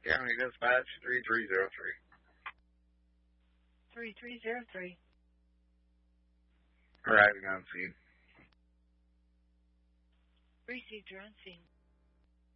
County Dispatch 3303. 3303. Arriving on scene. Received, you're on scene.